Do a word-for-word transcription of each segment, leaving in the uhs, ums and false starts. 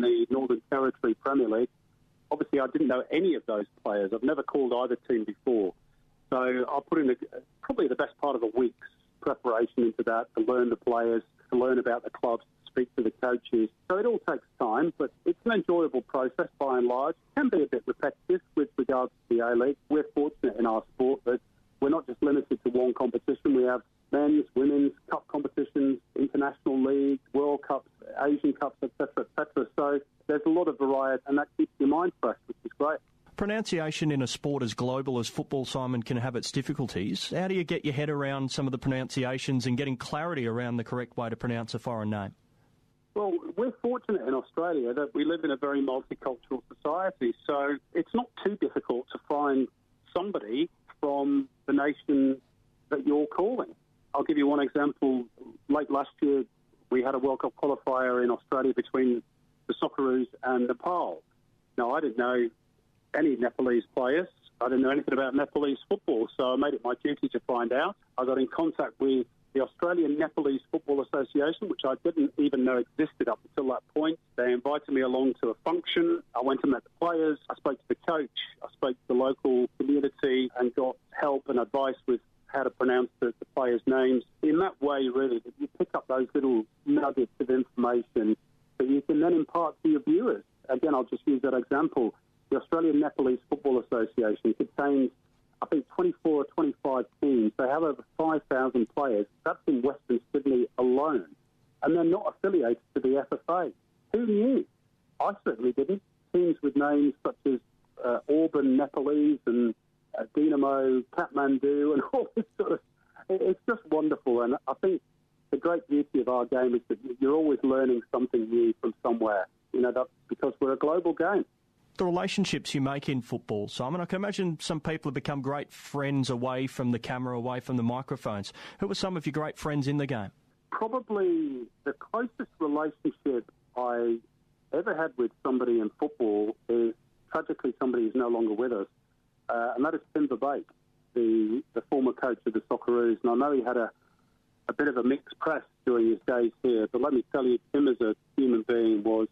the Northern Territory Premier League. Obviously, I didn't know any of those players. I've never called either team before. So I put in a, probably the best part of a week's preparation into that, to learn the players, to learn about the clubs, to speak to the coaches. So it all takes time, but it's an enjoyable process by and large. It can be a bit repetitive with regards to the A-League. We're fortunate in our sport that we're not just limited to one competition. We have men's, women's, cup competitions, international leagues, World Cups, Asian Cups, et cetera, et cetera. So there's a lot of variety, and that keeps your mind fresh, which is great. Pronunciation in a sport as global as football, Simon, can have its difficulties. How do you get your head around some of the pronunciations and getting clarity around the correct way to pronounce a foreign name? Well, we're fortunate in Australia that we live in a very multicultural society, so it's not too difficult to find somebody from the nation that you're calling. I'll give you one example. Late last year, we had a World Cup qualifier in Australia between the Socceroos and Nepal. Now, I didn't know any Nepalese players. I didn't know anything about Nepalese football, so I made it my duty to find out. I got in contact with the Australian Nepalese Football Association, which I didn't even know existed up until that point. They invited me along to a function. I went and met the players. I spoke to the coach. I spoke to the local community and got help and advice with how to pronounce the, the players' names. In that way, really, you pick up those little nuggets of information that you can then impart to your viewers. Again, I'll just use that example. The Australian Nepalese Football Association contains, I think, twenty-four or twenty-five teams. They have over five thousand players. That's in Western Sydney alone. And they're not affiliated to the F F A. Who knew? I certainly didn't. Teams with names such as uh, Auburn Nepalese and uh, Dinamo Kathmandu and all this sort of... It's just wonderful. And I think the great beauty of our game is that you're always learning something new from somewhere. You know, that's because we're a global game. The relationships you make in football, Simon, I can imagine some people have become great friends away from the camera, away from the microphones. Who were some of your great friends in the game? Probably the closest relationship I ever had with somebody in football is, tragically, somebody who's no longer with us, uh, and that is Tim Verbeek, the, the former coach of the Socceroos. And I know he had a, a bit of a mixed press during his days here, but let me tell you, Tim as a human being was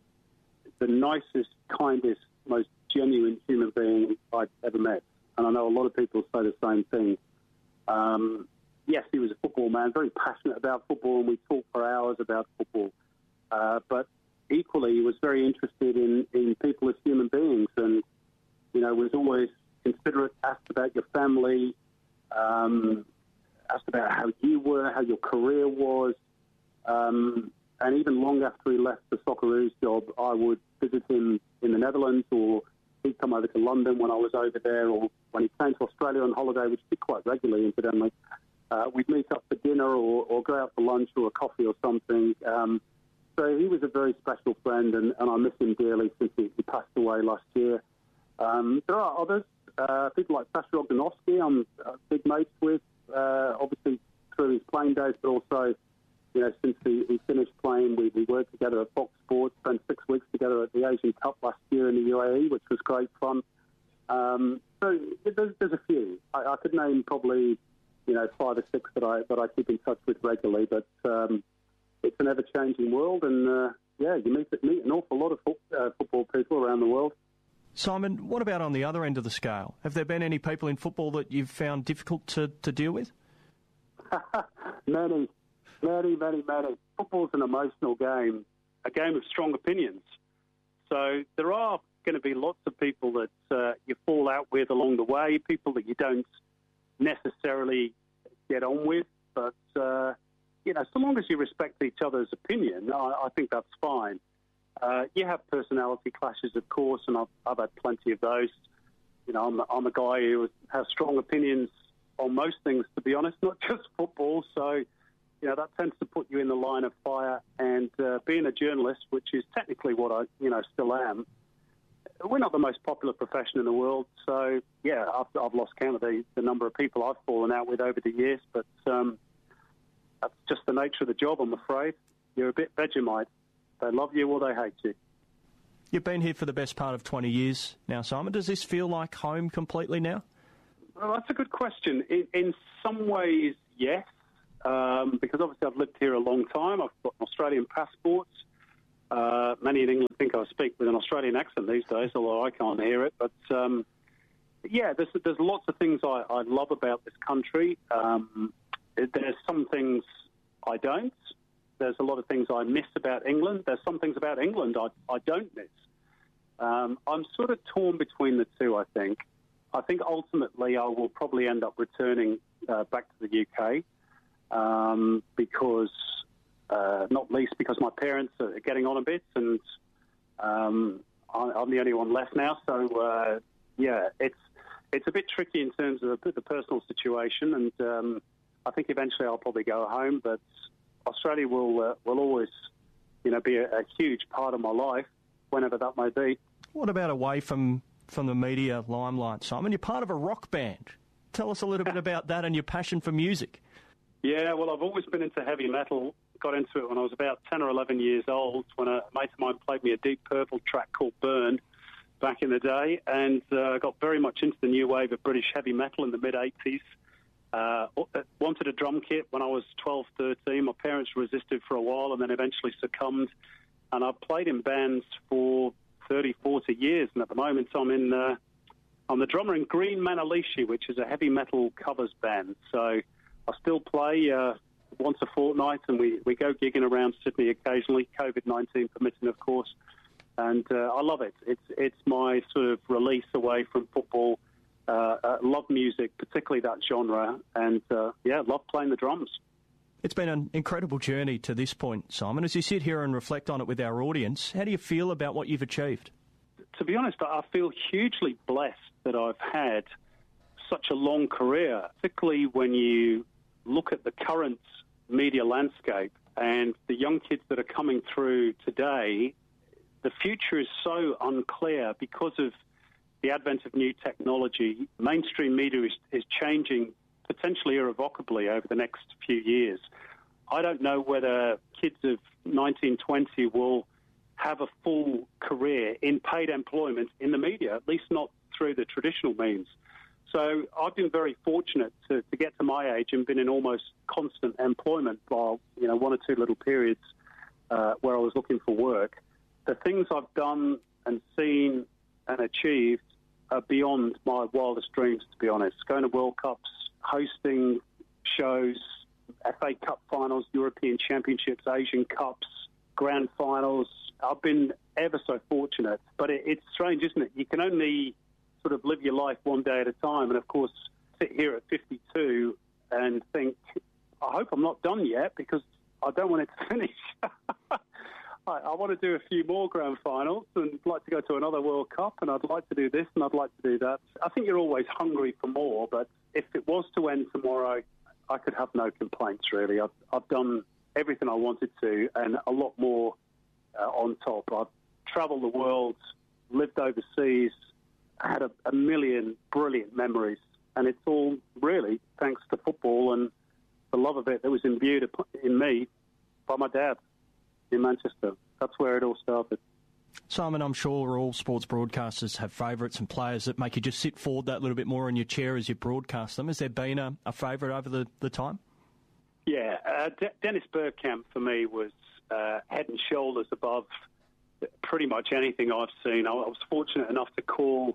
the nicest, kindest, most genuine human being I've ever met. And I know a lot of people say the same thing. Um, yes, he was a football man, very passionate about football, and we talked for hours about football. Uh, but equally, he was very interested in, in people as human beings, and, you know, was always considerate, asked about your family, um, asked about how you were, how your career was. Um, and even long after he left the Socceroos job, I would visit him in the Netherlands, or he'd come over to London when I was over there, or when he came to Australia on holiday, which he did quite regularly, incidentally. Uh, we'd meet up for dinner or, or go out for lunch or a coffee or something. Um, so he was a very special friend, and, and I miss him dearly since he, he passed away last year. Um, there are others, uh, people like Sasha Ogdanovsky I'm uh, big mates with, uh, obviously through his playing days, but also, you know, since he, he finished playing, we, we worked together at Fox Sports, spent six weeks together at the Asian Cup last year in the U A E, which was great fun. Um, so there's, there's a few. I, I could name probably, you know, five or six that I that I keep in touch with regularly, but um, it's an ever-changing world, and uh, yeah, you meet, meet an awful lot of fo- uh, football people around the world. Simon, what about on the other end of the scale? Have there been any people in football that you've found difficult to, to deal with? Many. Many, many, many. Football's an emotional game, a game of strong opinions. So there are going to be lots of people that uh, you fall out with along the way, people that you don't necessarily get on with. But, uh, you know, so long as you respect each other's opinion, I, I think that's fine. Uh, you have personality clashes, of course, and I've, I've had plenty of those. You know, I'm, I'm a guy who has strong opinions on most things, to be honest, not just football. So, you know, that tends to put you in the line of fire. And uh, being a journalist, which is technically what I, you know, still am, we're not the most popular profession in the world. So, yeah, I've, I've lost count of the, the number of people I've fallen out with over the years. But um, that's just the nature of the job, I'm afraid. You're a bit Vegemite. They love you or they hate you. You've been here for the best part of twenty years now, Simon. Does this feel like home completely now? Well, that's a good question. In, in some ways, yes, um, because obviously I've lived here a long time. I've got an Australian passport. Uh, many in England think I speak with an Australian accent these days, although I can't hear it. But, um, yeah, there's, there's lots of things I, I love about this country. Um, there's some things I don't. There's a lot of things I miss about England. There's some things about England I, I don't miss. Um, I'm sort of torn between the two, I think. I think ultimately I will probably end up returning uh, back to the U K um, because, uh, not least because my parents are getting on a bit and um, I, I'm the only one left now. So, uh, yeah, it's it's a bit tricky in terms of the, the personal situation, and um, I think eventually I'll probably go home, but Australia will uh, will always, you know, be a, a huge part of my life, whenever that may be. What about away from, from the media limelight, Simon? You're part of a rock band. Tell us a little bit about that and your passion for music. Yeah, well, I've always been into heavy metal. Got into it when I was about ten or eleven years old, when a mate of mine played me a Deep Purple track called Burn back in the day, and uh, got very much into the new wave of British heavy metal in the mid-eighties. Uh, wanted a drum kit when I was twelve, thirteen. My parents resisted for a while and then eventually succumbed. And I've played in bands for thirty, forty years. And at the moment, I'm in. Uh, I'm the drummer in Green Manalishi, which is a heavy metal covers band. So I still play uh, once a fortnight, and we, we go gigging around Sydney occasionally, COVID nineteen permitting, of course. And uh, I love it. It's it's my sort of release away from football. Uh, uh, love music, particularly that genre, and uh, yeah, love playing the drums. It's been an incredible journey to this point, Simon. As you sit here and reflect on it with our audience, how do you feel about what you've achieved? To be honest, I feel hugely blessed that I've had such a long career, particularly when you look at the current media landscape and the young kids that are coming through today. The future is so unclear because of the advent of new technology. Mainstream media is, is changing potentially irrevocably over the next few years. I don't know whether kids of nineteen, twenty will have a full career in paid employment in the media, at least not through the traditional means. So I've been very fortunate to, to get to my age and been in almost constant employment, while, you know, one or two little periods uh, where I was looking for work. The things I've done and seen and achieved are beyond my wildest dreams, to be honest. Going to World Cups, hosting shows, F A Cup finals, European Championships, Asian Cups, grand finals. I've been ever so fortunate, but it, it's strange, isn't it? You can only sort of live your life one day at a time, and of course sit here at fifty-two and think, I hope I'm not done yet, because I don't want it to finish. I, I want to do a few more grand finals and I'd like to go to another World Cup, and I'd like to do this and I'd like to do that. I think you're always hungry for more, but if it was to end tomorrow, I could have no complaints, really. I've, I've done everything I wanted to and a lot more uh, on top. I've travelled the world, lived overseas, had a, a million brilliant memories, and it's all really thanks to football and the love of it that was imbued in me by my dad in Manchester. That's where it all started. Simon, I'm sure all sports broadcasters have favourites and players that make you just sit forward that little bit more in your chair as you broadcast them. Has there been a, a favourite over the, the time? Yeah, uh, De- Dennis Bergkamp for me was uh, head and shoulders above pretty much anything I've seen. I was fortunate enough to call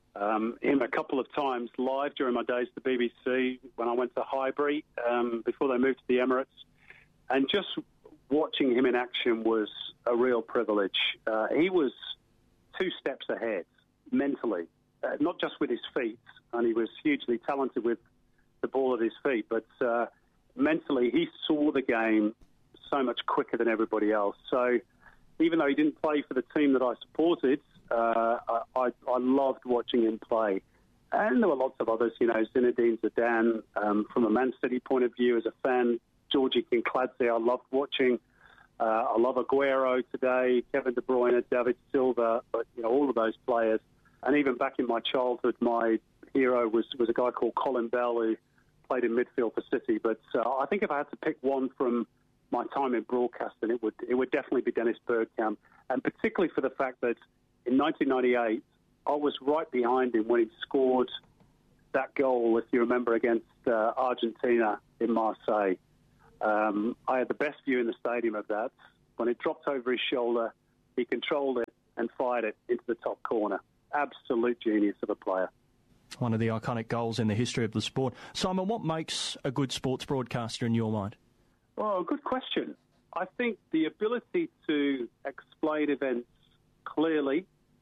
um, him a couple of times live during my days at the B B C when I went to Highbury um, before they moved to the Emirates. And just watching him in action was a real privilege. Uh, he was two steps ahead mentally, uh, not just with his feet, and he was hugely talented with the ball at his feet, but uh, mentally he saw the game so much quicker than everybody else. So even though he didn't play for the team that I supported, uh, I, I loved watching him play. And there were lots of others, you know, Zinedine Zidane, um, from a Man City point of view as a fan, Georgie Kinkladze, I loved watching. Uh, I love Aguero today, Kevin De Bruyne, David Silva, but, you know, all of those players. And even back in my childhood, my hero was, was a guy called Colin Bell, who played in midfield for City. But uh, I think if I had to pick one from my time in broadcasting, it would it would definitely be Dennis Bergkamp. And particularly for the fact that in nineteen ninety-eight, I was right behind him when he scored that goal, if you remember, against uh, Argentina in Marseille. Um, I had the best view in the stadium of that. When it dropped over his shoulder, he controlled it and fired it into the top corner. Absolute genius of a player. One of the iconic goals in the history of the sport. Simon, what makes a good sports broadcaster in your mind? Well, good question. I think the ability to explain events clearly,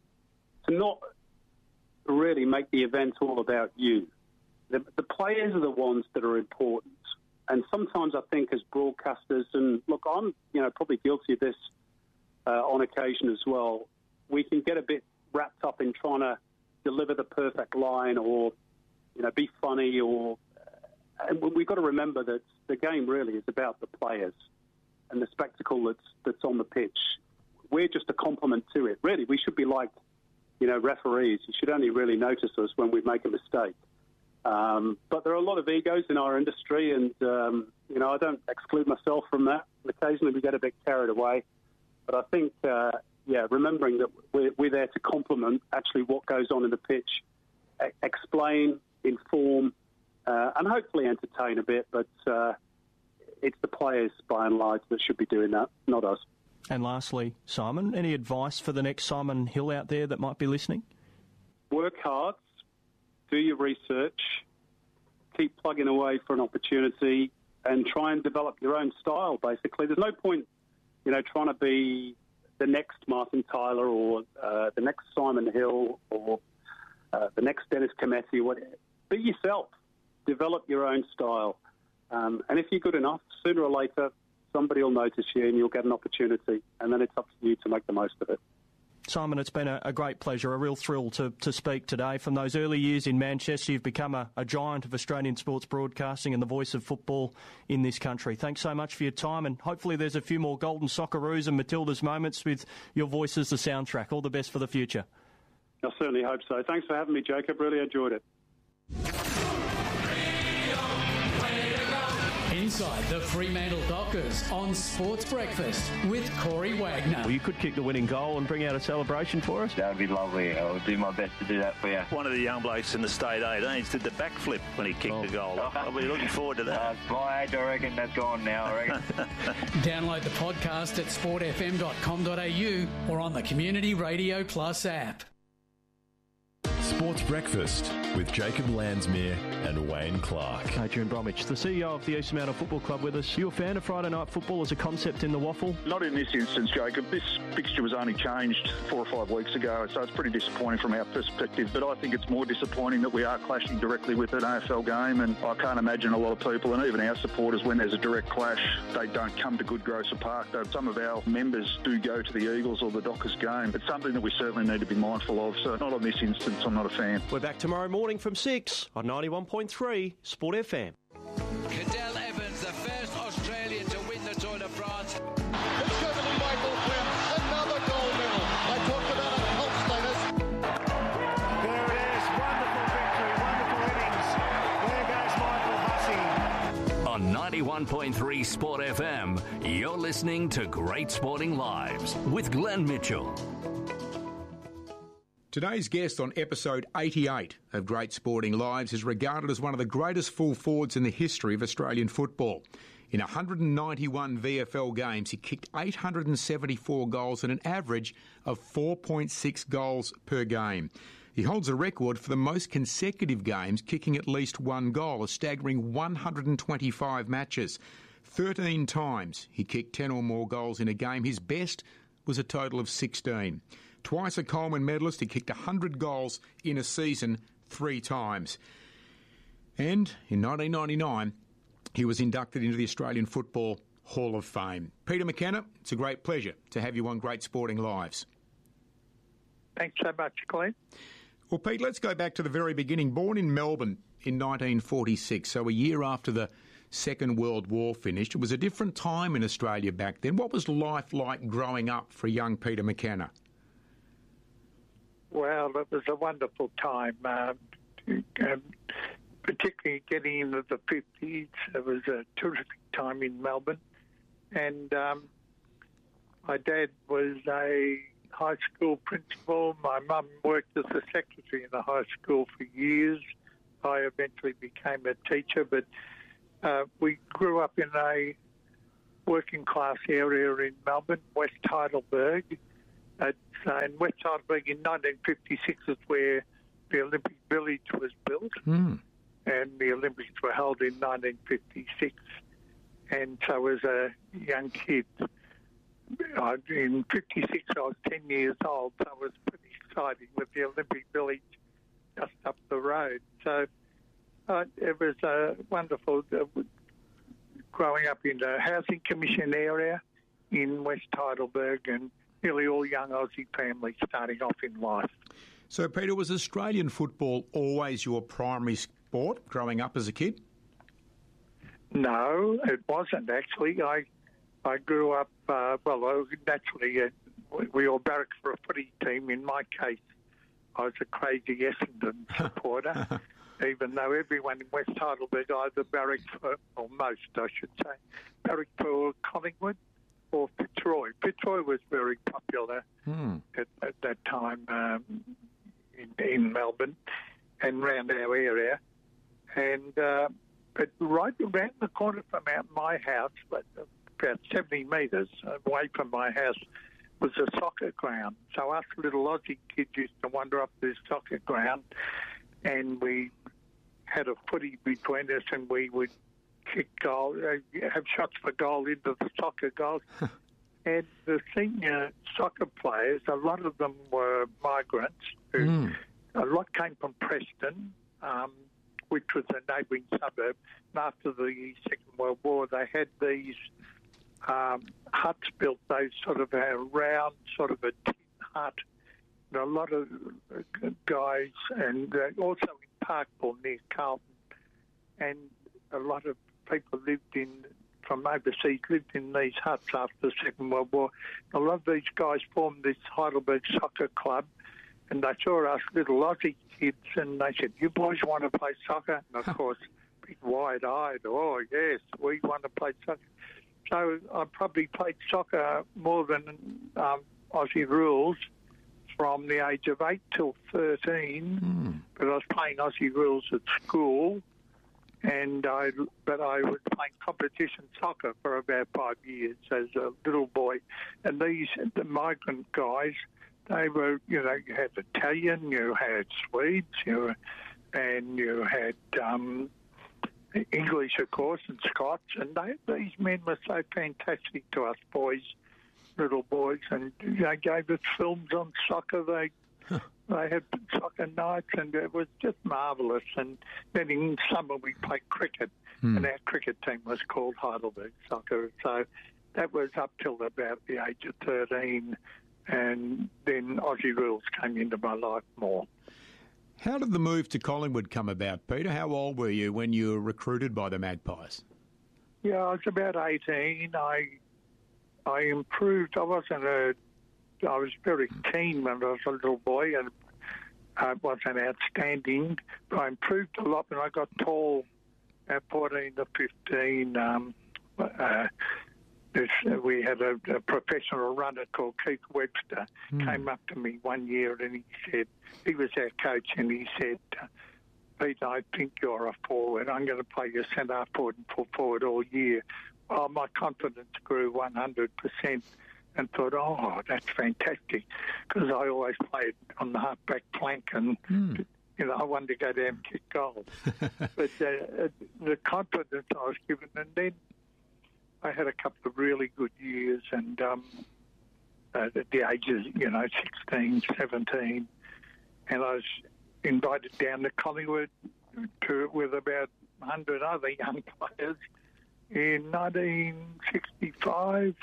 to not really make the event all about you. The, the players are the ones that are important. And sometimes I think as broadcasters, and look, I'm you know probably guilty of this uh, on occasion as well, we can get a bit wrapped up in trying to deliver the perfect line or, you know, be funny or... And we've got to remember that the game really is about the players and the spectacle that's that's on the pitch. We're just a complement to it. Really, we should be like, you know, referees. You should only really notice us when we make a mistake. Um, but there are a lot of egos in our industry, and, um, you know, I don't exclude myself from that. Occasionally we get a bit carried away. But I think, uh, yeah, remembering that we're, we're there to complement actually what goes on in the pitch, e- explain, inform, uh, and hopefully entertain a bit. But uh, it's the players, by and large, that should be doing that, not us. And lastly, Simon, any advice for the next Simon Hill out there that might be listening? Work hard. Do your research, keep plugging away for an opportunity, and try and develop your own style, basically. There's no point, you know, trying to be the next Martin Tyler or uh, the next Simon Hill or uh, the next Dennis Cometti. Whatever. Be yourself. Develop your own style. Um, and if you're good enough, sooner or later, somebody will notice you and you'll get an opportunity. And then it's up to you to make the most of it. Simon, it's been a, a great pleasure, a real thrill to, to speak today. From those early years in Manchester, you've become a, a giant of Australian sports broadcasting and the voice of football in this country. Thanks so much for your time, and hopefully there's a few more Golden Socceroos and Matildas moments with your voice as the soundtrack. All the best for the future. I certainly hope so. Thanks for having me, Jacob. Really enjoyed it. Inside the Fremantle Dockers on Sports Breakfast with Corey Wagner. Well, you could kick the winning goal and bring out a celebration for us. That would be lovely. I'll do my best to do that for you. One of the young blokes in the state eighteens did the backflip when he kicked oh. the goal. I'll be looking forward to that. Uh, my age, I reckon that's gone now, I reckon. Download the podcast at sport f m dot com dot a u or on the Community Radio Plus app. Sports Breakfast with Jacob Landsmere and Wayne Clark. Adrian Bromwich, the C E O of the East Fremantle Football Club, with us. You a fan of Friday night football as a concept in the waffle? Not in this instance, Jacob. This fixture was only changed four or five weeks ago, so it's pretty disappointing from our perspective. But I think it's more disappointing that we are clashing directly with an A F L game, and I can't imagine a lot of people, and even our supporters, when there's a direct clash, they don't come to Good Grocer Park. Though some of our members do go to the Eagles or the Dockers game. It's something that we certainly need to be mindful of. So not on this instance, I'm not a fan. We're back tomorrow morning from six on ninety-one point three Sport F M. Cadel Evans, the first Australian to win the Tour de France. It's going to be Michael Flynn, another gold medal. I talked about a health status. There it is, wonderful victory, wonderful innings. There goes Michael Hussey. On ninety-one point three Sport F M, you're listening to Great Sporting Lives with Glenn Mitchell. Today's guest on episode eighty-eight of Great Sporting Lives is regarded as one of the greatest full forwards in the history of Australian football. In one hundred ninety-one V F L games, he kicked eight hundred seventy-four goals and an average of four point six goals per game. He holds a record for the most consecutive games kicking at least one goal, a staggering one hundred twenty-five matches. thirteen times he kicked ten or more goals in a game. His best was a total of sixteen. Twice a Coleman medalist, he kicked one hundred goals in a season three times. And in nineteen ninety-nine, he was inducted into the Australian Football Hall of Fame. Peter McKenna, it's a great pleasure to have you on Great Sporting Lives. Thanks so much, Glenn. Well, Pete, let's go back to the very beginning. Born in Melbourne in nineteen forty-six, so a year after the Second World War finished. It was a different time in Australia back then. What was life like growing up for young Peter McKenna? Well, it was a wonderful time, um, um, particularly getting into the fifties. It was a terrific time in Melbourne. And um, my dad was a high school principal. My mum worked as a secretary in the high school for years. I eventually became a teacher, but uh, we grew up in a working class area in Melbourne, West Heidelberg. It's, uh, in West Heidelberg in nineteen fifty-six is where the Olympic Village was built, mm. and the Olympics were held in nineteen fifty-six. And so as a young kid, I, in fifty-six I was ten years old, so it was pretty exciting with the Olympic Village just up the road. So uh, it was uh, wonderful uh, growing up in the Housing Commission area in West Heidelberg, and nearly all young Aussie families starting off in life. So, Peter, was Australian football always your primary sport growing up as a kid? No, it wasn't actually. I I grew up, uh, well, naturally, uh, we, we all barracked for a footy team. In my case, I was a crazy Essendon supporter, even though everyone in West Heidelberg either barracked for, or most, I should say, barracked for Collingwood or Fitzroy. Fitzroy was very popular hmm. at, at that time um, in, in Melbourne and around our area. And uh, but right around the corner from our, my house, but about seventy metres away from my house, was a soccer ground. So us little Aussie kids used to wander up this soccer ground, and we had a footy between us, and we would kick goal, uh, have shots for goal into the soccer goals. And the senior soccer players, a lot of them were migrants. Who, mm. A lot came from Preston, um, which was a neighbouring suburb. And after the Second World War, they had these um, huts built, those sort of a round, sort of a tin hut. And a lot of guys, and uh, also in Parkville near Carlton, and a lot of people lived in, from overseas, lived in these huts after the Second World War. A lot of these guys formed this Heidelberg Soccer Club, and they saw us little Aussie kids, and they said, "You boys want to play soccer?" And of course, big wide-eyed, "Oh yes, we want to play soccer." So I probably played soccer more than um, Aussie rules from the age of eight till thirteen, mm. but I was playing Aussie rules at school. And I, but I was playing competition soccer for about five years as a little boy. And these, the migrant guys, they were, you know, you had Italian, you had Swedes, you, and you had um, English, of course, and Scots. And they, these men were so fantastic to us boys, little boys, and you know, gave us films on soccer. They They had soccer nights, and it was just marvellous. And then in summer we played cricket, mm. and our cricket team was called Heidelberg Soccer. So that was up till about the age of thirteen, and then Aussie rules came into my life more. How did the move to Collingwood come about, Peter? How old were you when you were recruited by the Magpies? Yeah, I was about eighteen. I I improved. I wasn't a I was very keen when I was a little boy, and I wasn't outstanding, but I improved a lot when I got tall at fourteen to fifteen. Um, uh, this, uh, we had a, a professional runner called Keith Webster, mm. came up to me one year and he said, he was our coach, and he said, "Pete, I think you're a forward. I'm going to play you centre forward and full forward all year." Well, my confidence grew one hundred percent. And thought, oh, that's fantastic, because I always played on the half-back flank, and mm. you know I wanted to go down and kick goals. But uh, the confidence I was given, and then I had a couple of really good years, and um, uh, at the ages, you know, sixteen, seventeen, and I was invited down to Collingwood to, with about one hundred other young players in nineteen sixty-five.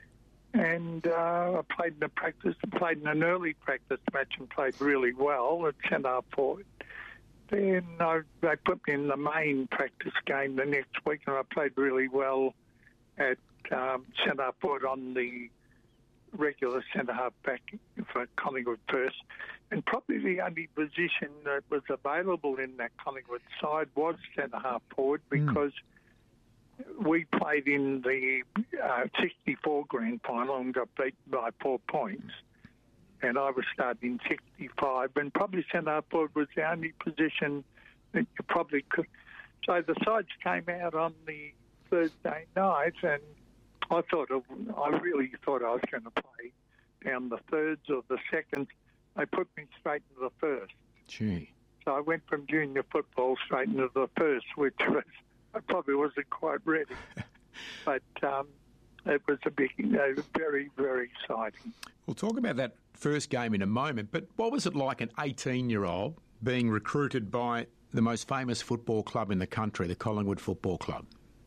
And uh, I played in the practice, played in an early practice match and played really well at centre forward. Then I, they put me in the main practice game the next week, and I played really well at um, centre forward on the regular centre half back for Collingwood first. And probably the only position that was available in that Collingwood side was centre half forward, because mm. we played in the uh, sixty-four grand final and got beat by four points. And I was starting in sixty-five, and probably centre forward was the only position that you probably could. So the sides came out on the Thursday night, and I thought of, I really thought I was going to play down the thirds or the seconds. They put me straight into the first. Gee. So I went from junior football straight into the first, which was, I probably wasn't quite ready. But um, it was a big, you know, very, very exciting. We'll talk about that first game in a moment, but what was it like, an eighteen-year-old being recruited by the most famous football club in the country, the Collingwood Football Club?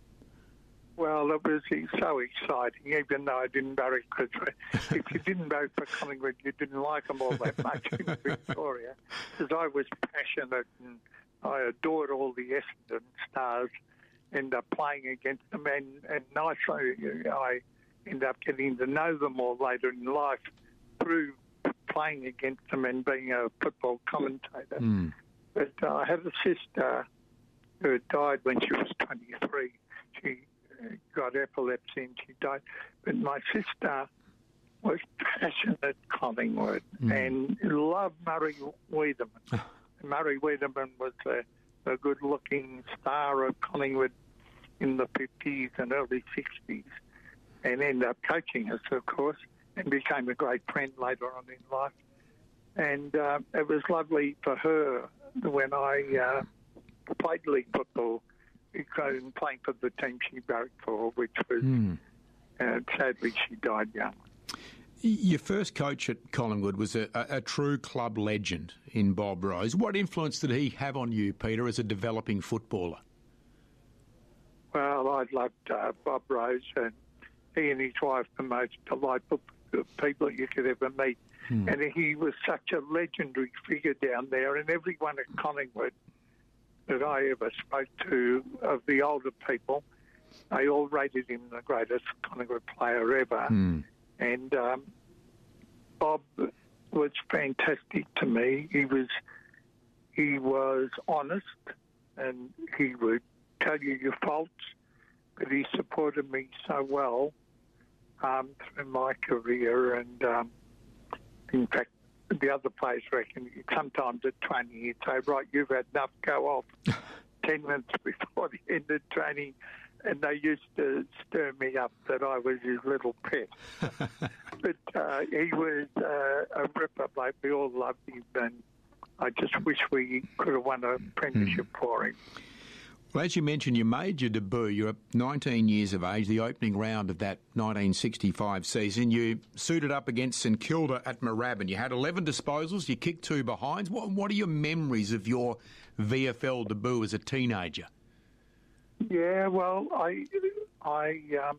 Well, it was so exciting, even though I didn't vote, because if you didn't vote for Collingwood, you didn't like them all that much in Victoria, because I was passionate and I adored all the Essendon stars, ended up playing against them, and, and nicely I ended up getting to know them all later in life through playing against them and being a football commentator. Mm. But uh, I had a sister who had died when she was twenty-three. She got epilepsy and she died. But my sister was passionate Collingwood mm. and loved Murray Wiedemann. Murray Wiedemann was a, a good-looking star of Collingwood in the fifties and early sixties, and ended up coaching us, of course, and became a great friend later on in life. And uh, it was lovely for her when I uh, played league football, and playing for the team she voted for, which was, mm. uh, sadly, she died young. Your first coach at Collingwood was a, a, a true club legend in Bob Rose. What influence did he have on you, Peter, as a developing footballer? Well, I loved uh, Bob Rose, and he and his wife were the most delightful people you could ever meet. Hmm. And he was such a legendary figure down there, and everyone at Collingwood that I ever spoke to, of the older people, they all rated him the greatest Collingwood player ever. Hmm. And um, Bob was fantastic to me. He was he was honest, and he would tell you your faults, but he supported me so well um, through my career. And um, in fact, the other players reckon sometimes at training he'd say, right, you've had enough, go off. Ten minutes before the end of training, and they used to stir me up that I was his little pet. But uh, he was uh, a ripper bloke. We all loved him, and I just wish we could have won a premiership mm. for him. Well, as you mentioned, you made your debut. You're nineteen years of age, the opening round of that nineteen sixty-five season. You suited up against St Kilda at Moorabbin. You had eleven disposals, you kicked two behinds. What, what are your memories of your V F L debut as a teenager? Yeah, well, I I um,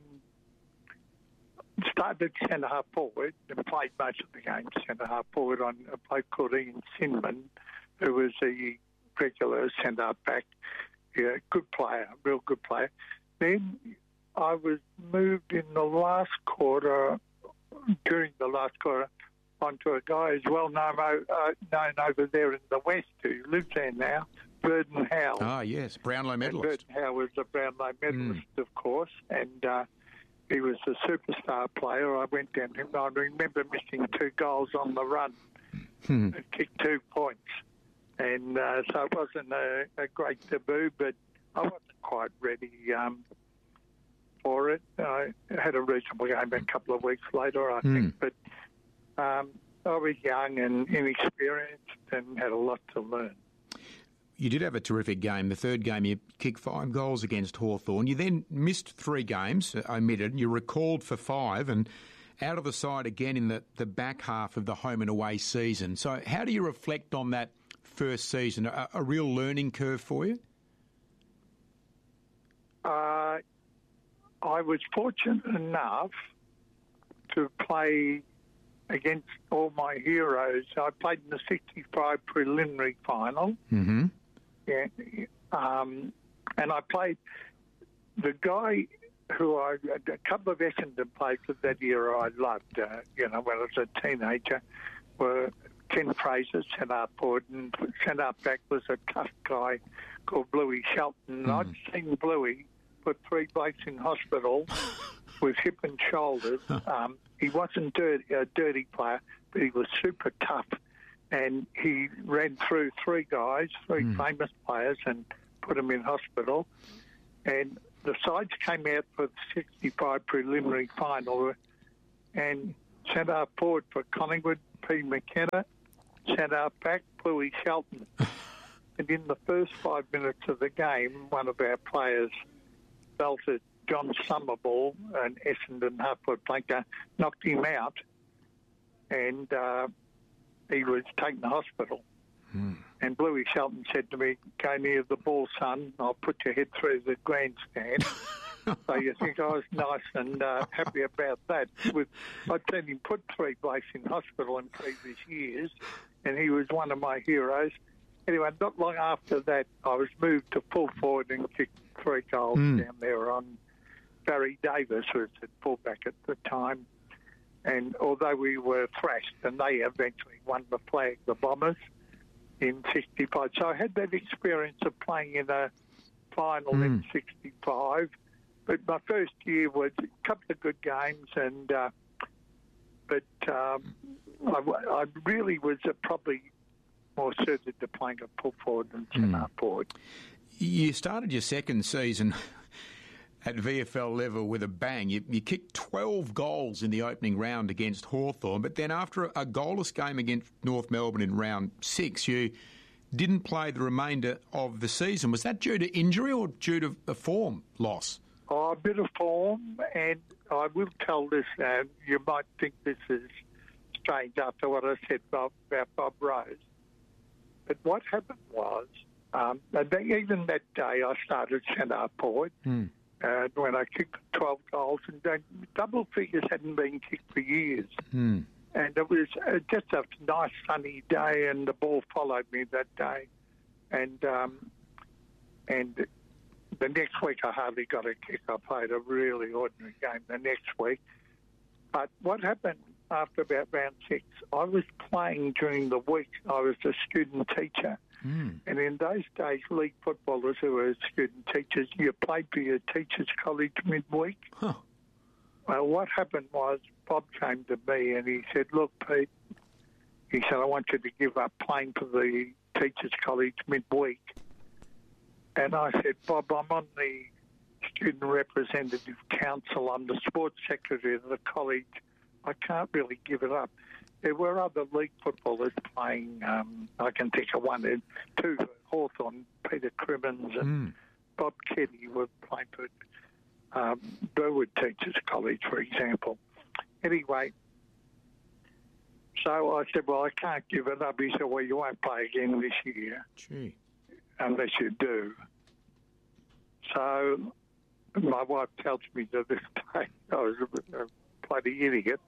started centre half forward and played most of the game centre half forward on a bloke called Ian Sinman, who was a regular centre half back. Yeah, good player, real good player. Then I was moved in the last quarter, during the last quarter, onto a guy who's well known, uh, known over there in the West, who lives there now, Burden Howe. Ah, yes, Brownlow medalist. And Burden Howe was a Brownlow medalist, mm. of course, and uh, he was a superstar player. I went down to him. I remember missing two goals on the run hmm. and kicked two points. And uh, so it wasn't a, a great debut, but I wasn't quite ready um, for it. I had a reasonable game a couple of weeks later, I mm. think, but um, I was young and inexperienced and had a lot to learn. You did have a terrific game. The third game, you kicked five goals against Hawthorn. You then missed three games, omitted. You recalled for five and out of the side again in the, the back half of the home and away season. So how do you reflect on that first season? A, a real learning curve for you? Uh, I was fortunate enough to play against all my heroes. I played in the sixty-five preliminary final. Mm-hmm. Yeah, um, and I played the guy who I, a couple of Essendon players of that era I loved, uh, you know, when I was a teenager, were Ken Fraser, centre forward, and centre back was a tough guy called Bluey Shelton. Mm. I'd seen Bluey put three blokes in hospital with hip and shoulders. Um, he wasn't dirty, a dirty player, but he was super tough. And he ran through three guys, three mm. famous players, and put them in hospital. And the sides came out for the sixty-five preliminary final, and centre forward for Collingwood, P. McKenna, centre back, Bluey Shelton. And in the first five minutes of the game, one of our players belted John Summerball, an Essendon half-foot flanker, knocked him out, and uh, he was taken to hospital. Hmm. And Bluey Shelton said to me, "Go near the ball, son. I'll put your head through the grandstand." So you think I was nice and uh, happy about that. With I'd seen him put three blokes in hospital in previous years, and he was one of my heroes. Anyway, not long after that, I was moved to full forward and kicked three goals mm. down there on Barry Davis, who was at fullback at the time. And although we were thrashed, and they eventually won the flag, the Bombers, in sixty-five. So I had that experience of playing in a final mm. in sixty-five. But my first year was a couple of good games, and uh, but um, I, I really was uh, probably more suited to playing a full forward than centre mm. forward. You started your second season at V F L level with a bang. You, you kicked twelve goals in the opening round against Hawthorn, but then after a goalless game against North Melbourne in round six, you didn't play the remainder of the season. Was that due to injury or due to a form loss? Oh, a bit of form, and I will tell this, uh, you might think this is strange after what I said about, about Bob Rose, but what happened was, um, even that day I started centre forward, mm. uh, when I kicked twelve goals, and uh, double figures hadn't been kicked for years. Mm. And it was uh, just a nice sunny day, and the ball followed me that day. And um, and the next week I hardly got a kick. I played a really ordinary game the next week. But what happened after about round six, I was playing during the week. I was a student teacher. Mm. And in those days, league footballers who were student teachers, you played for your teachers' college midweek. Huh. Well, what happened was Bob came to me and he said, "Look, Pete," he said, "I want you to give up playing for the teachers' college midweek." And I said, "Bob, I'm on the Student Representative Council. I'm the sports secretary of the college. I can't really give it up." There were other league footballers playing. Um, I can think of one, two, Hawthorn, Peter Crimmins and mm. Bob Keddy were playing for um, Burwood Teachers College, for example. Anyway, so I said, "Well, I can't give it up." He said, "Well, you won't play again this year." Gee. Unless you do. So my wife tells me to this day I was a, a bloody idiot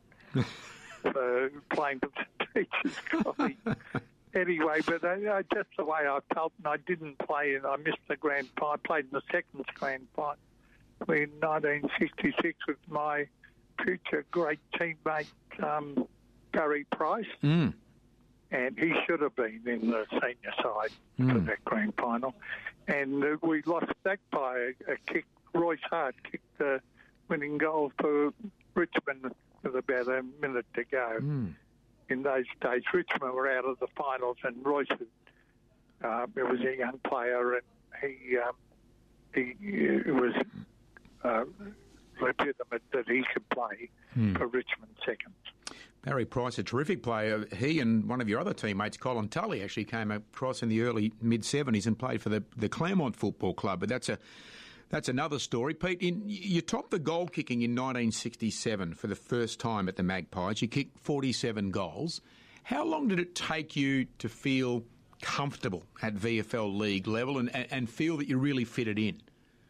for playing for the teachers' college. Anyway, but uh, just the way I felt, and I didn't play, and I missed the grand final. I played in the second grand final in nineteen sixty-six with my future great teammate um, Barry Price. Mm. And he should have been in the senior side mm. for that grand final. And uh, we lost that by a, a kick. Royce Hart kicked the winning goal for Richmond with about a minute to go. Mm. In those days, Richmond were out of the finals, and Royce uh, was a young player, and he um, he, he was uh, legitimate that he could play mm. for Richmond second. Barry Price, a terrific player. He and one of your other teammates, Colin Tully, actually came across in the early mid-seventies and played for the, the Claremont Football Club. But that's a that's another story. Pete, in, you topped the goal kicking in nineteen sixty-seven for the first time at the Magpies. You kicked forty-seven goals. How long did it take you to feel comfortable at V F L league level and, and feel that you really fitted in?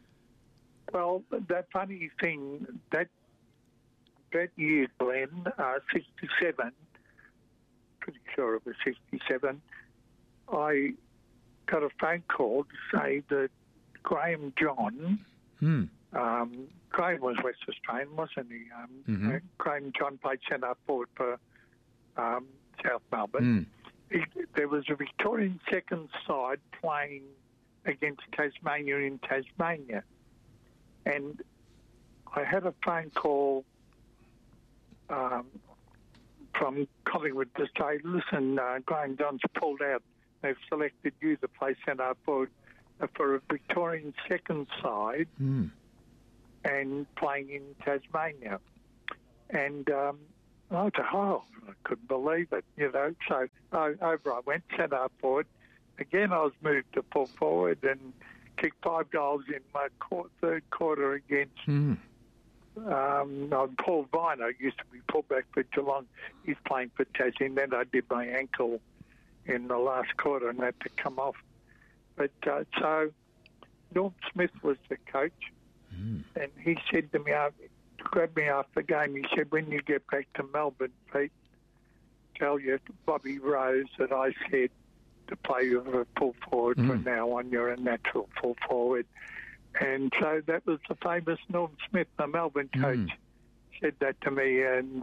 Well, that funny thing, that that year, Glenn, uh, sixty-seven, pretty sure it was sixty-seven, I got a phone call to say that Graham John, hmm. um, Graham was West Australian, wasn't he? Um, mm-hmm. uh, Graham John played centre forward for um, South Melbourne. Mm. He, there was a Victorian second side playing against Tasmania in Tasmania. And I had a phone call um, from Collingwood to say, "Listen, uh, Graham John's pulled out. They've selected you to play centre forward for a Victorian second side mm. and playing in Tasmania. And um, I thought, oh, I couldn't believe it, you know. So I, over I went, set up forward. Again, I was moved to full forward and kicked five goals in my qu- third quarter against mm. um, no, Paul Viner, used to be fullback for Geelong. He's playing for Tassie. Then I did my ankle in the last quarter and had to come off. But uh, so Norm Smith was the coach, mm. and he said to me, uh, grabbed me after the game, he said, when you get back to Melbourne, Pete, tell you Bobby Rose that I said to play with a full forward mm. from now on. You're a natural full forward. And so that was the famous Norm Smith, the Melbourne coach, mm. said that to me and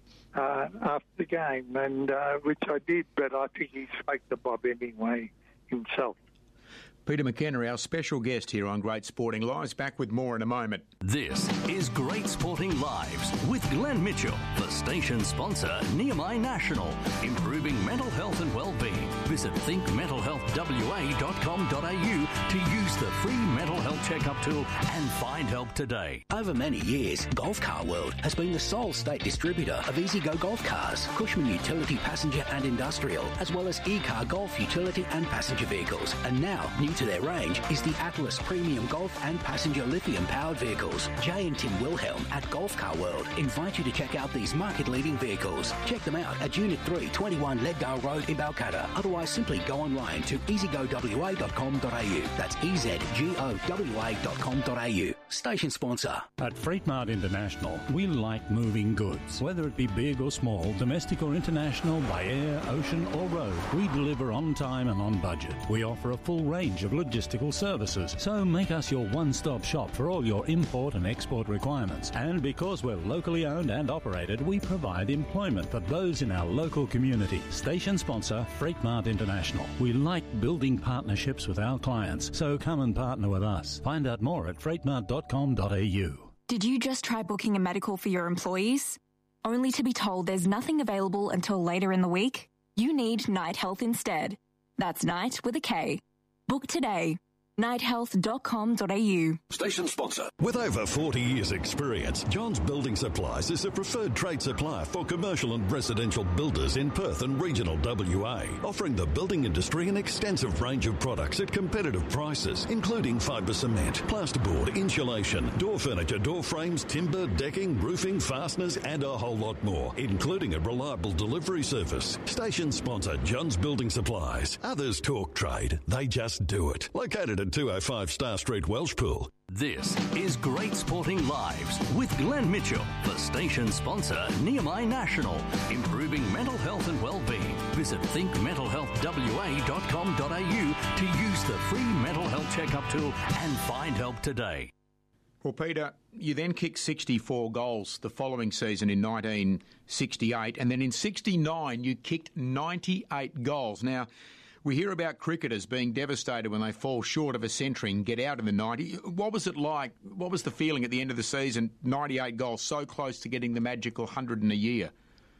uh, after the game, and uh, which I did, but I think he spoke to Bob anyway himself. Peter McKenna, our special guest here on Great Sporting Lives. Back with more in a moment. This is Great Sporting Lives with Glenn Mitchell, the station sponsor, Nehemiah National, improving mental health and well-being. Visit think mental health w a dot com dot a u to use the free mental health checkup tool and find help today. Over many years, Golf Car World has been the sole state distributor of EasyGo golf cars, Cushman Utility Passenger and Industrial, as well as E-Car Golf Utility and Passenger Vehicles. And now, new to their range is the Atlas Premium Golf and Passenger Lithium-powered vehicles. Jay and Tim Wilhelm at Golf Car World invite you to check out these market-leading vehicles. Check them out at Unit three, twenty-one Leadale Road in Balcatta. Otherwise, simply go online to easy go w a dot com dot a u. That's e z g o w a dot com dot a u. Station sponsor. At Freightmart International, we like moving goods. Whether it be big or small, domestic or international, by air, ocean or road, we deliver on time and on budget. We offer a full range of logistical services, so make us your one-stop shop for all your import and export requirements. And because we're locally owned and operated, we provide employment for those in our local community. Station sponsor, Freightmart International. We like building partnerships with our clients, so come and partner with us. Find out more at freightmart dot com dot a u. Did you just try booking a medical for your employees, only to be told there's nothing available until later in the week? You need Night Health instead. That's Night with a K. Book today. night health dot com dot a u. Station sponsor. With over forty years' experience, John's Building Supplies is a preferred trade supplier for commercial and residential builders in Perth and regional W A, offering the building industry an extensive range of products at competitive prices, including fibre cement, plasterboard, insulation, door furniture, door frames, timber, decking, roofing, fasteners, and a whole lot more, including a reliable delivery service. Station sponsor, John's Building Supplies. Others talk trade, they just do it. Located at two oh five Star Street, Welshpool. This is Great Sporting Lives with Glenn Mitchell, the station sponsor, Nehemiah National, improving mental health and well-being. Visit think mental health w a dot com dot a u to use the free mental health checkup tool and find help today. Well, Peter, you then kicked sixty-four goals the following season in nineteen sixty-eight, and then in sixty-nine you kicked ninety-eight goals. Now, we hear about cricketers being devastated when they fall short of a century and get out in the ninety. What was it like? What was the feeling at the end of the season? ninety-eight goals, so close to getting the magical one hundred in a year.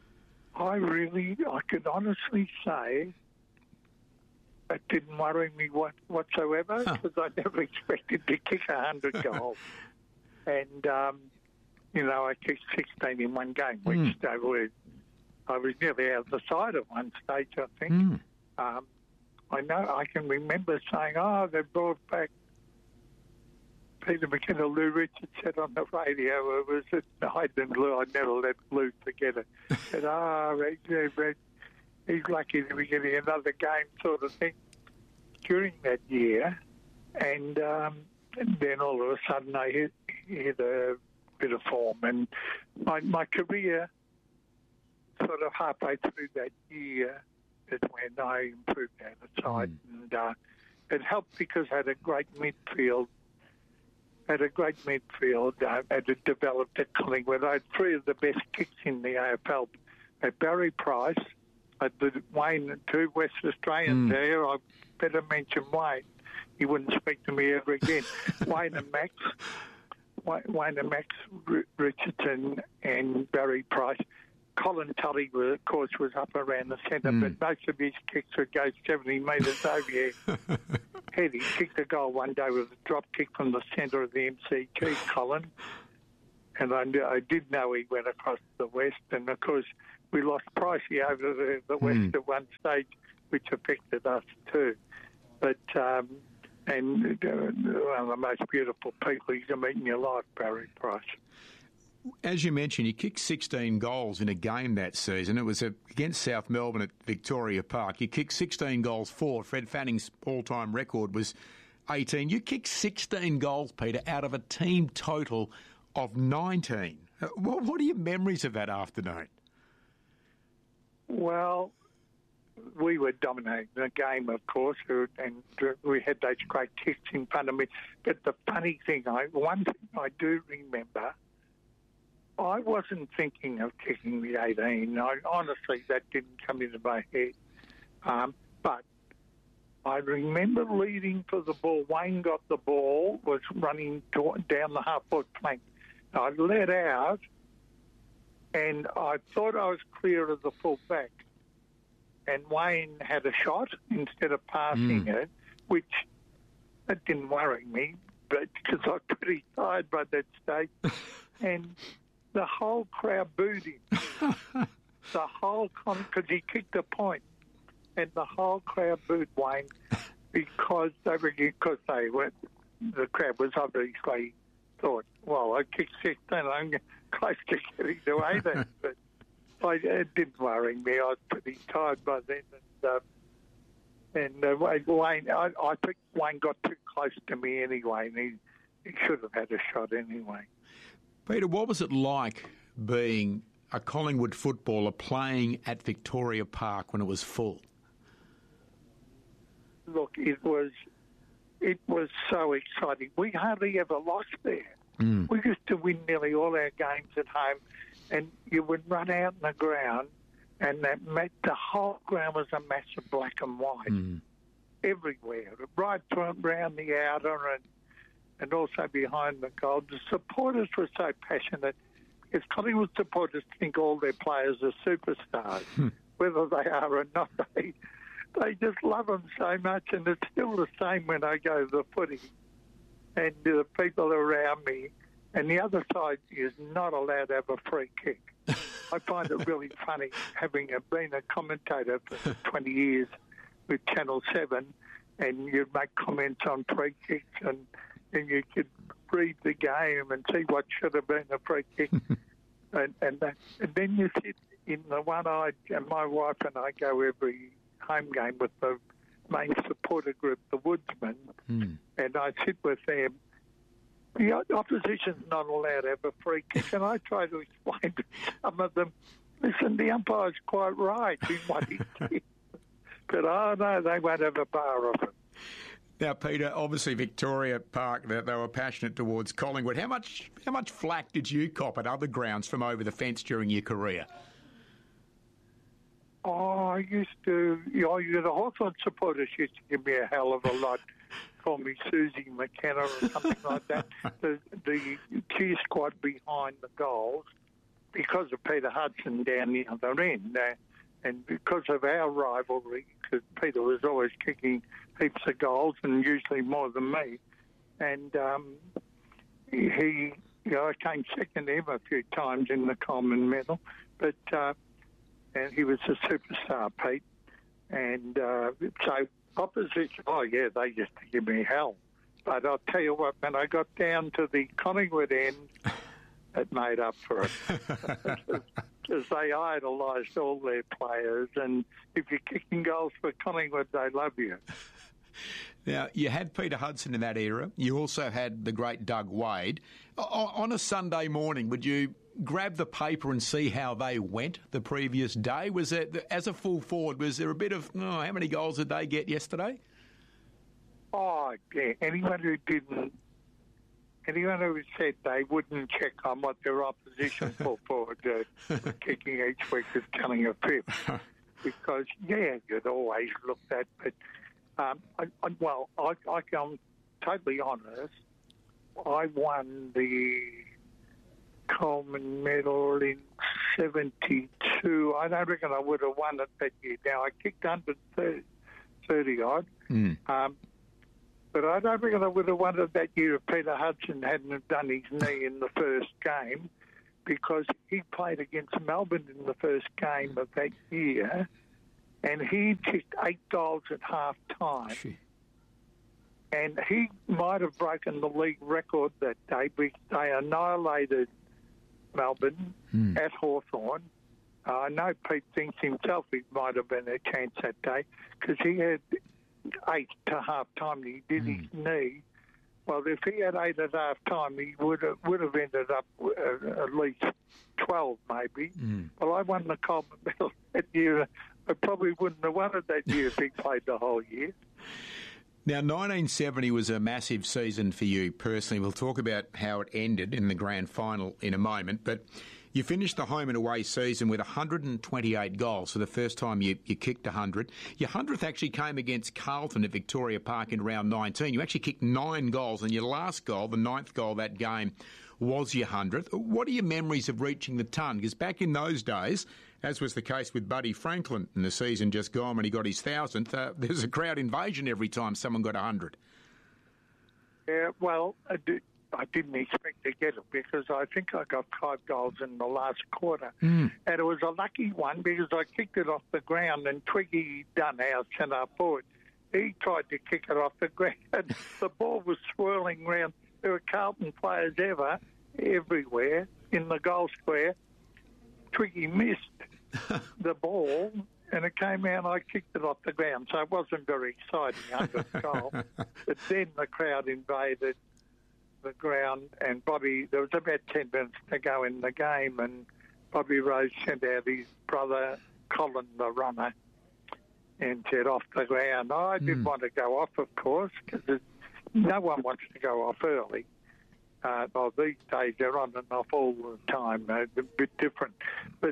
I really, I could honestly say it didn't worry me what, whatsoever because huh. I never expected to kick one hundred goals. And, um, you know, I kicked sixteen in one game, which mm. they were, I was nearly out of the side at one stage, I think. Mm. Um, I know, I can remember saying, oh, they brought back Peter McKenna. Lou Richards said on the radio, it was at Hayden Lou, I never let Lou forget it. Said, ah, oh, he's lucky to be getting another game sort of thing during that year. And, um, and then all of a sudden I hit, hit a bit of form. And my, my career, sort of halfway through that year, is when I improved outside. Mm. And uh, it helped because I had a great midfield. Had a great midfield. I had developed at Collingwood. I had three of the best kicks in the A F L. At Barry Price, I did Wayne and two West Australians mm. there. I better mention Wayne. He wouldn't speak to me ever again. Wayne and Max. Wayne and Max Richardson and Barry Price. Colin Tully, was, of course, was up around the centre, mm. but most of his kicks would go seventy metres over here. head. He kicked a goal one day with a drop kick from the centre of the M C G, Colin. And I, I did know he went across the West. And, of course, we lost Pricey over the, the West mm. at one stage, which affected us too. But, um, and uh, one of the most beautiful people you can meet in your life, Barry Price. As you mentioned, you kicked sixteen goals in a game that season. It was against South Melbourne at Victoria Park. You kicked sixteen goals for. Fred Fanning's all-time record was eighteen. You kicked sixteen goals, Peter, out of a team total of nineteen. What, what are your memories of that afternoon? Well, we were dominating the game, of course, and we had those great kicks in front of me. But the funny thing, I one thing I do remember, I wasn't thinking of kicking the eighteen. I, honestly, that didn't come into my head. Um, but I remember leading for the ball. Wayne got the ball, was running to, down the half-foot plank. I let out, and I thought I was clear of the full back. And Wayne had a shot instead of passing mm. it, which that didn't worry me, but because I was pretty tired by that stage. And the whole crowd booed him. the whole con because he kicked a point, and the whole crowd booed Wayne because they were because they were the crowd was obviously thought, well, I kicked sixteen, I'm close to getting to eighteen, but I, it didn't worry me. I was pretty tired by then, and uh, and uh, Wayne, I, I think Wayne got too close to me anyway, and he, he should have had a shot anyway. Peter, what was it like being a Collingwood footballer playing at Victoria Park when it was full? Look, it was it was so exciting. We hardly ever lost there. Mm. We used to win nearly all our games at home, and you would run out in the ground, and that the whole ground was a mass of black and white mm. everywhere, right around the outer and and also behind the goal. The supporters were so passionate because Collingwood supporters think all their players are superstars. Hmm. Whether they are or not, they, they just love them so much, and it's still the same when I go to the footy. And the people around me, and the other side is not allowed to have a free kick. I find it really funny, having been a commentator for twenty years with Channel seven, and you'd make comments on free kicks, and and you could read the game and see what should have been a free kick. and, and, that, and then you sit in the one I, and my wife and I go every home game with the main supporter group, the Woodsmen, mm. and I sit with them. The opposition's not allowed to have a free kick, and I try to explain to some of them, listen, the umpire's quite right in what he did. But, oh, no, they won't have a bar of it. Now, Peter, obviously Victoria Park, they, they were passionate towards Collingwood. How much how much flack did you cop at other grounds from over the fence during your career? Oh, I used to, you know, the Hawthorn supporters used to give me a hell of a lot. Call me Susie McKenna or something like that. The, the cheer squad behind the goals, because of Peter Hudson down the other end. Uh, and because of our rivalry, because Peter was always kicking heaps of goals and usually more than me. And um, he, you know, I came second to him a few times in the Coleman medal, but uh, and he was a superstar, Pete. And uh, so opposition, oh yeah, they used to give me hell. But I'll tell you what, when I got down to the Collingwood end, it made up for it. Because they idolised all their players, and if you're kicking goals for Collingwood, they love you. Now, you had Peter Hudson in that era. You also had the great Doug Wade. O- on a Sunday morning, would you grab the paper and see how they went the previous day? Was there, as a full forward, was there a bit of, oh, how many goals did they get yesterday? Oh, yeah. Anyone who didn't, anyone who said they wouldn't check on what their opposition full forward uh, was kicking each week is telling a fib. Because, yeah, you'd always look at, but Um, I, I, well, I, I, I'm totally honest. I won the Coleman medal in seventy-two. I don't reckon I would have won it that year. Now, I kicked under thirty odd. Mm. Um, But I don't reckon I would have won it that year if Peter Hudson hadn't have done his knee in the first game, because he played against Melbourne in the first game of that year, and he kicked eight goals at half-time. And he might have broken the league record that day because they annihilated Melbourne mm. at Hawthorn. Uh, I know Pete thinks himself he might have been a chance that day because he had eight to half-time and he did mm. his knee. Well, if he had eight at half-time, he would have, would have ended up uh, at least twelve maybe. Mm. Well, I won the Coleman Medal that year. I probably wouldn't have won it that year if he played the whole year. Now, nineteen seventy was a massive season for you personally. We'll talk about how it ended in the grand final in a moment, but you finished the home and away season with one hundred twenty-eight goals for the first time you, you kicked one hundred. Your hundredth actually came against Carlton at Victoria Park in round nineteen. You actually kicked nine goals, and your last goal, the ninth goal that game, was your hundredth. What are your memories of reaching the ton? Because back in those days, as was the case with Buddy Franklin in the season just gone when he got his thousandth, uh, there was a crowd invasion every time someone got one hundred. Yeah, well, I, did, I didn't expect to get it because I think I got five goals in the last quarter. Mm. And it was a lucky one because I kicked it off the ground and Twiggy Dunn, our centre forward, he tried to kick it off the ground. The ball was swirling round. There were Carlton players ever, everywhere, in the goal square. Twiggy missed the ball and it came out and I kicked it off the ground. So it wasn't very exciting under the goal. But then the crowd invaded the ground and Bobby, there was about ten minutes to go in the game and Bobby Rose sent out his brother, Colin, the runner, and said off the ground. Oh, I didn't mm. want to go off, of course, because no one wants to go off early. Uh, well, these days they're on and off all the time. Uh, a bit different. But